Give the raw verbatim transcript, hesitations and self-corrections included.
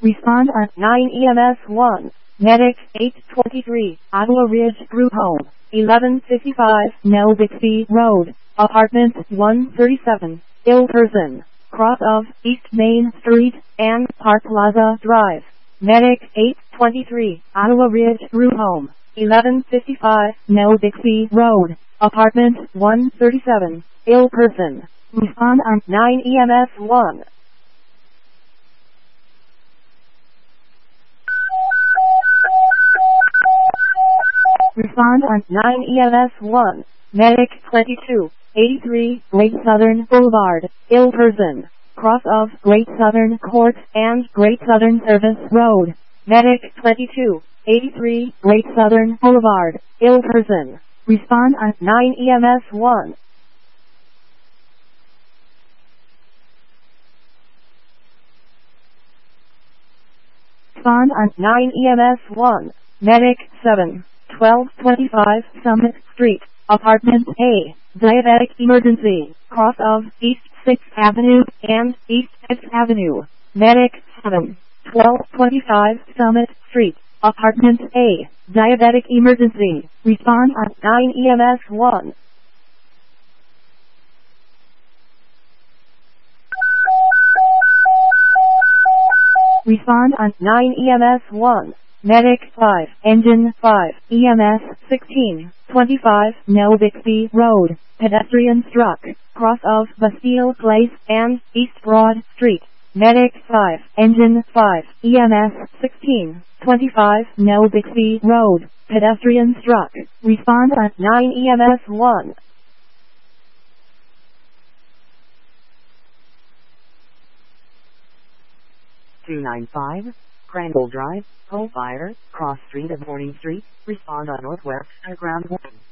Respond on nine E M S one. Medic eight twenty-three, Ottawa Ridge Group Home, eleven fifty-five, Nell Bixby Road, Apartment one thirty-seven, ill person, cross of East Main Street and Park Plaza Drive. Medic eight twenty-three, Ottawa Ridge Group Home, eleven fifty-five, Nell Bixby Road, Apartment one thirty-seven, ill person. Respond on nine E M S one. Respond on nine E M S one. Medic twenty-two, eighty-three, Great Southern Boulevard, ill person, cross of Great Southern Court and Great Southern Service Road. Medic twenty-two, eighty-three, Great Southern Boulevard, ill person. Respond on nine E M S one. Respond on nine E M S one. Medic seven, twelve twenty-five Summit Street, Apartment A, diabetic emergency, cross of East sixth Avenue and East fifth Avenue. Medic seven, twelve twenty-five Summit Street, Apartment A, diabetic emergency. Respond on nine E M S one. Respond on nine E M S one. Medic five, Engine five, E M S sixteen twenty-five, Nell Bixby Road, pedestrian struck, cross of Bastille Place and East Broad Street. Medic five, Engine five, E M S sixteen twenty-five, Nell Bixby Road, pedestrian struck. Respond on nine E M S one. two ninety-five, Crandall Drive, Home Fire, Cross Street of Morning Street. Respond on Northwest Ground one.